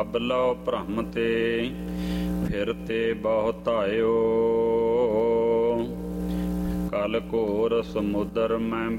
ਅਬਲੋ ਭ੍ਰਮ ਤੇ ਫਿਰਤੇ ਬਹੁਤ ਆਇਓ। ਕਲ ਘੋਰ ਸਮੁਦਰ ਮੈਂ